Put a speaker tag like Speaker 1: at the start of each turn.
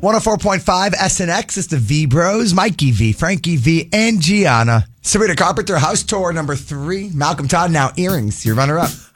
Speaker 1: 104.5 SNX is the V Bros, Mikey V, Frankie V, and Gianna. Sabrina Carpenter, house tour number 3. Malcolm Todd, now earrings. Your runner-up.